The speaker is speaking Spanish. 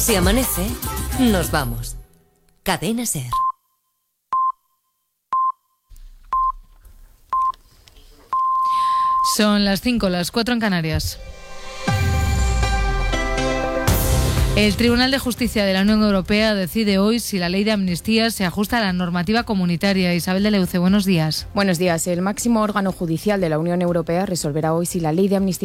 Si amanece, nos vamos. Cadena SER. Son las 5, las 4 en Canarias. El Tribunal de Justicia de la Unión Europea decide hoy si la ley de amnistía se ajusta a la normativa comunitaria. Isabel de Leuce, buenos días. Buenos días. El máximo órgano judicial de la Unión Europea resolverá hoy si la ley de amnistía